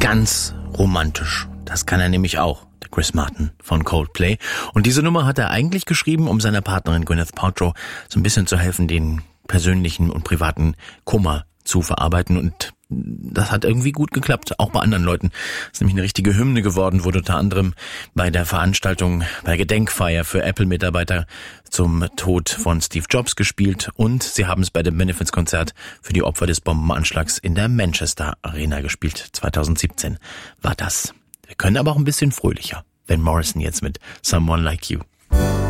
ganz romantisch. Das kann er nämlich auch, der Chris Martin von Coldplay. Und diese Nummer hat er eigentlich geschrieben, um seiner Partnerin Gwyneth Paltrow so ein bisschen zu helfen, den persönlichen und privaten Kummer zu verarbeiten. Und das hat irgendwie gut geklappt, auch bei anderen Leuten. Es ist nämlich eine richtige Hymne geworden, wurde unter anderem bei der Veranstaltung, bei Gedenkfeier für Apple-Mitarbeiter zum Tod von Steve Jobs gespielt. Und sie haben es bei dem Benefiz-Konzert für die Opfer des Bombenanschlags in der Manchester Arena gespielt. 2017 war das. Wir können aber auch ein bisschen fröhlicher. Van Morrison jetzt mit Someone Like You.